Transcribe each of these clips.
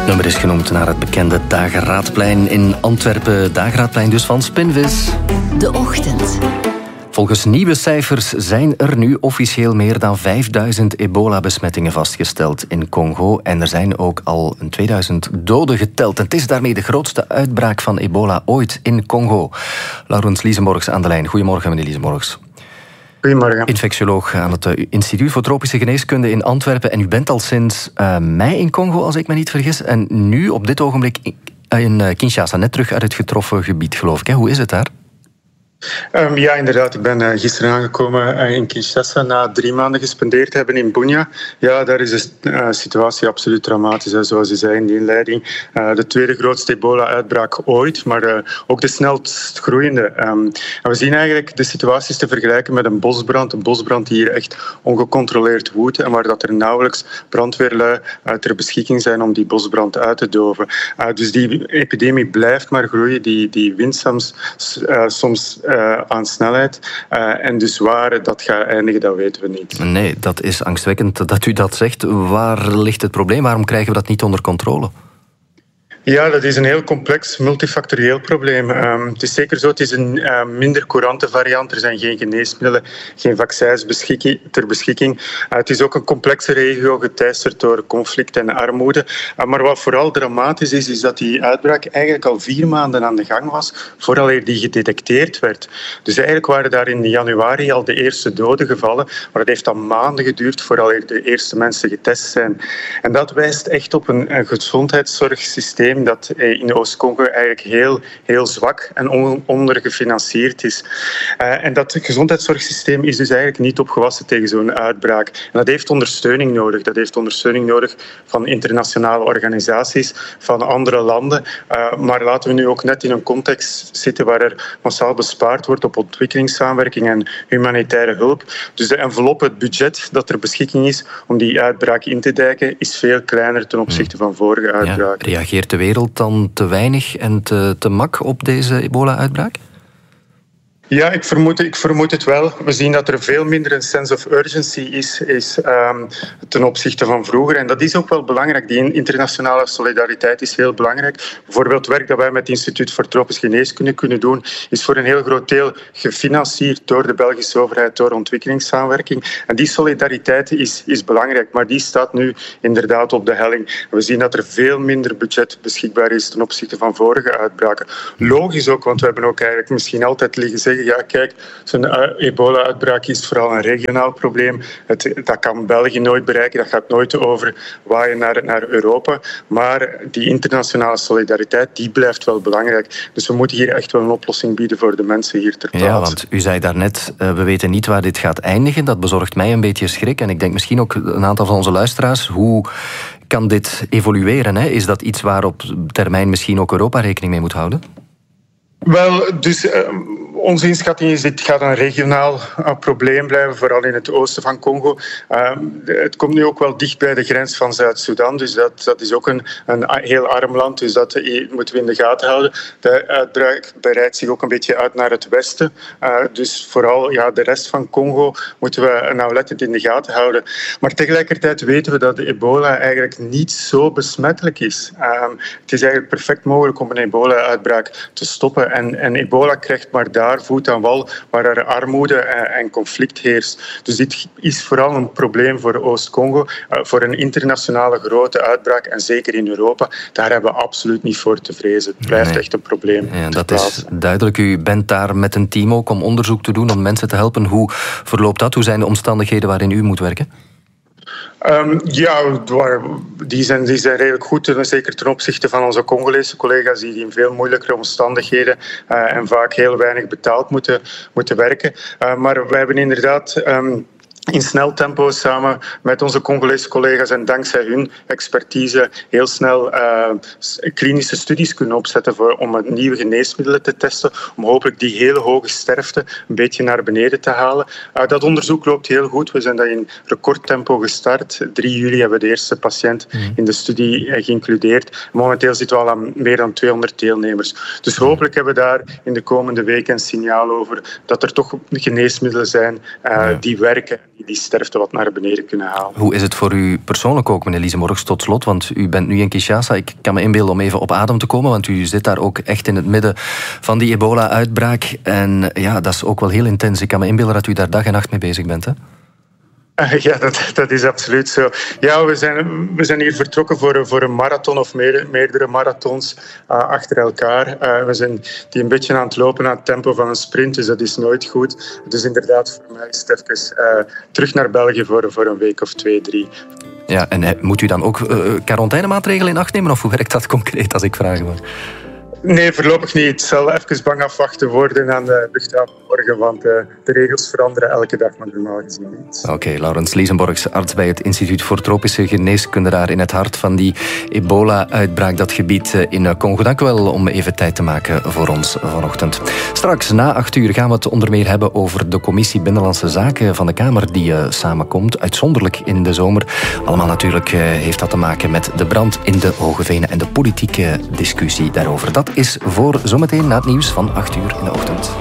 Nummer is genoemd naar het bekende Dageraadplein in Antwerpen. Dageraadplein dus van Spinvis. De Ochtend. Volgens nieuwe cijfers zijn er nu officieel meer dan 5000 ebola-besmettingen vastgesteld in Congo. En er zijn ook al 2000 doden geteld. En het is daarmee de grootste uitbraak van ebola ooit in Congo. Laurens Liesenborgs aan de lijn. Goedemorgen, meneer Liesenborgs. Goedemorgen. Infectioloog aan het Instituut voor Tropische Geneeskunde in Antwerpen. En u bent al sinds mei in Congo, als ik me niet vergis. En nu op dit ogenblik in Kinshasa, net terug uit het getroffen gebied, geloof ik. Hè? Hoe is het daar? Ja, inderdaad. Ik ben gisteren aangekomen in Kinshasa na 3 maanden gespendeerd hebben in Bunia. Ja, daar is de situatie absoluut dramatisch, hè, zoals u zei in de inleiding. De tweede grootste ebola-uitbraak ooit, maar ook de snelst groeiende. En we zien eigenlijk de situaties te vergelijken met een bosbrand die hier echt ongecontroleerd woedt en waar dat er nauwelijks brandweerlui ter beschikking zijn om die bosbrand uit te doven. Dus die epidemie blijft maar groeien, die wint soms aan snelheid. En dus waar dat gaat eindigen, dat weten we niet. Nee, dat is angstwekkend dat u dat zegt. Waar ligt het probleem? Waarom krijgen we dat niet onder controle? Ja, dat is een heel complex, multifactorieel probleem. Het is zeker zo, het is een minder courante variant. Er zijn geen geneesmiddelen, geen vaccins ter beschikking. Het is ook een complexe regio, geteisterd door conflict en armoede. Maar wat vooral dramatisch is dat die uitbraak eigenlijk al 4 maanden aan de gang was, vooraleer die gedetecteerd werd. Dus eigenlijk waren daar in januari al de eerste doden gevallen, maar het heeft dan maanden geduurd vooraleer de eerste mensen getest zijn. En dat wijst echt op een gezondheidszorgsysteem dat in Oost-Congo eigenlijk heel zwak en ondergefinancierd is. En dat gezondheidszorgsysteem is dus eigenlijk niet opgewassen tegen zo'n uitbraak. En dat heeft ondersteuning nodig. Dat heeft ondersteuning nodig van internationale organisaties, van andere landen. Maar laten we nu ook net in een context zitten waar er massaal bespaard wordt op ontwikkelingssamenwerking en humanitaire hulp. Dus de envelop, het budget dat ter beschikking is om die uitbraak in te dijken, is veel kleiner ten opzichte van vorige uitbraken. Ja, reageert de wereld dan te weinig en te mak op deze ebola-uitbraak? Ja, ik vermoed het wel. We zien dat er veel minder een sense of urgency is ten opzichte van vroeger. En dat is ook wel belangrijk. Die internationale solidariteit is heel belangrijk. Bijvoorbeeld het werk dat wij met het Instituut voor Tropische Geneeskunde kunnen doen, is voor een heel groot deel gefinancierd door de Belgische overheid, door ontwikkelingssamenwerking. En die solidariteit is belangrijk, maar die staat nu inderdaad op de helling. We zien dat er veel minder budget beschikbaar is ten opzichte van vorige uitbraken. Logisch ook, want we hebben ook eigenlijk misschien altijd liggen zeggen, ja, kijk, zo'n ebola-uitbraak is vooral een regionaal probleem. Dat kan België nooit bereiken, dat gaat nooit overwaaien naar Europa. Maar die internationale solidariteit, die blijft wel belangrijk. Dus we moeten hier echt wel een oplossing bieden voor de mensen hier ter plaatse. Ja, want u zei daarnet, we weten niet waar dit gaat eindigen. Dat bezorgt mij een beetje schrik. En ik denk misschien ook een aantal van onze luisteraars, hoe kan dit evolueren? Hè? Is dat iets waar op termijn misschien ook Europa rekening mee moet houden? Wel, dus onze inschatting is, dit gaat een regionaal probleem blijven, vooral in het oosten van Congo. Het komt nu ook wel dicht bij de grens van Zuid-Soedan, dus dat is ook een heel arm land, dus dat moeten we in de gaten houden. De uitbraak breidt zich ook een beetje uit naar het westen, dus vooral de rest van Congo moeten we nauwlettend in de gaten houden. Maar tegelijkertijd weten we dat de ebola eigenlijk niet zo besmettelijk is. Het is eigenlijk perfect mogelijk om een ebola-uitbraak te stoppen. En ebola krijgt maar daar voet aan wal waar er armoede en conflict heerst. Dus dit is vooral een probleem voor Oost-Congo, voor een internationale grote uitbraak en zeker in Europa. Daar hebben we absoluut niet voor te vrezen. Het blijft echt een probleem. Ja, dat is duidelijk. U bent daar met een team ook om onderzoek te doen, om mensen te helpen. Hoe verloopt dat? Hoe zijn de omstandigheden waarin u moet werken? Die zijn redelijk goed, zeker ten opzichte van onze Congolese collega's die in veel moeilijkere omstandigheden en vaak heel weinig betaald moeten werken. Maar wij hebben inderdaad in snel tempo samen met onze Congolese collega's en dankzij hun expertise heel snel klinische studies kunnen opzetten om nieuwe geneesmiddelen te testen, om hopelijk die hele hoge sterfte een beetje naar beneden te halen. Dat onderzoek loopt heel goed. We zijn dat in recordtempo gestart. 3 juli hebben we de eerste patiënt in de studie geïncludeerd. Momenteel zitten we al aan meer dan 200 deelnemers. Dus hopelijk hebben we daar in de komende weken een signaal over dat er toch geneesmiddelen zijn die werken, die die sterfte wat naar beneden kunnen halen. Hoe is het voor u persoonlijk ook, meneer Liesenborgs, tot slot? Want u bent nu in Kinshasa. Ik kan me inbeelden om even op adem te komen, want u zit daar ook echt in het midden van die ebola-uitbraak. En ja, dat is ook wel heel intens. Ik kan me inbeelden dat u daar dag en nacht mee bezig bent, hè? Ja, dat is absoluut zo. Ja, we zijn hier vertrokken voor een marathon of meerdere marathons achter elkaar. We zijn die een beetje aan het lopen aan het tempo van een sprint, dus dat is nooit goed. Dus inderdaad, voor mij is het even terug naar België voor een week of 2, 3. Ja, en moet u dan ook quarantainemaatregelen in acht nemen, of hoe werkt dat concreet, als ik vragen mag? Nee, voorlopig niet. Het zal even bang afwachten worden aan de luchthaven morgen, want de regels veranderen elke dag, maar normaal gezien niet. Oké, Laurens Liesenborgs, arts bij het Instituut voor Tropische Geneeskunde daar in het hart van die ebola-uitbraak, dat gebied in Congo. Dank u wel om even tijd te maken voor ons vanochtend. Straks, na 8 uur, gaan we het onder meer hebben over de Commissie Binnenlandse Zaken van de Kamer die samenkomt, uitzonderlijk in de zomer. Allemaal natuurlijk heeft dat te maken met de brand in de Hoge Venen en de politieke discussie daarover. Dat is voor zometeen na het nieuws van 8 uur in de ochtend.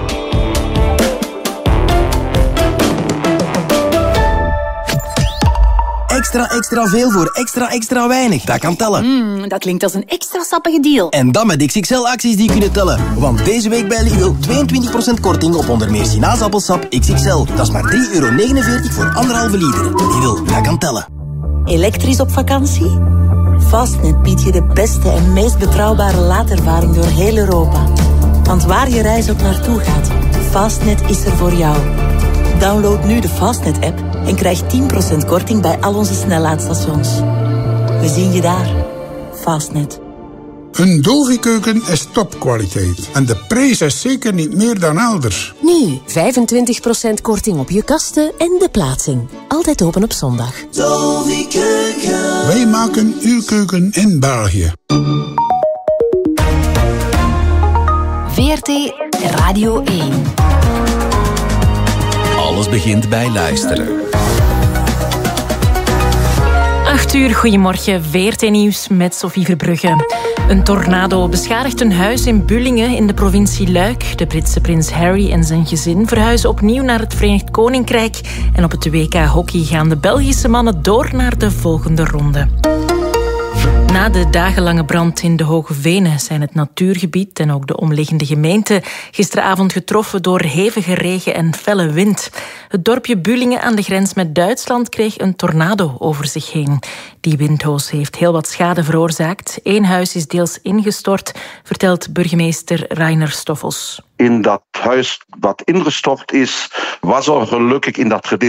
Extra veel voor extra weinig. Dat kan tellen. Dat klinkt als een extra sappige deal. En dan met XXL-acties die kunnen tellen. Want deze week bij Lidl 22% korting op onder meer sinaasappelsap XXL. Dat is maar €3,49 voor 1,5 liter. Lidl, dat kan tellen. Elektrisch op vakantie? Fastnet biedt je de beste en meest betrouwbare laadervaring door heel Europa. Want waar je reis ook naartoe gaat, Fastnet is er voor jou. Download nu de Fastnet-app en krijg 10% korting bij al onze snellaadstations. We zien je daar. Fastnet. Een Dovi-keuken is topkwaliteit. En de prijs is zeker niet meer dan elders. Nu 25% korting op je kasten en de plaatsing. Altijd open op zondag. Dovi-keuken. Wij maken uw keuken in België. VRT Radio 1. Alles begint bij luisteren. 8 uur, goedemorgen. VRT Nieuws met Sophie Verbrugge. Een tornado beschadigt een huis in Bullingen in de provincie Luik. De Britse prins Harry en zijn gezin verhuizen opnieuw naar het Verenigd Koninkrijk. En op het WK hockey gaan de Belgische mannen door naar de volgende ronde. Na de dagenlange brand in de Hoge Venen zijn het natuurgebied en ook de omliggende gemeente gisteravond getroffen door hevige regen en felle wind. Het dorpje Bullingen aan de grens met Duitsland kreeg een tornado over zich heen. Die windhoos heeft heel wat schade veroorzaakt. 1 huis is deels ingestort, vertelt burgemeester Rainer Stoffels. In dat huis dat ingestort is, was er gelukkig in dat gedeelte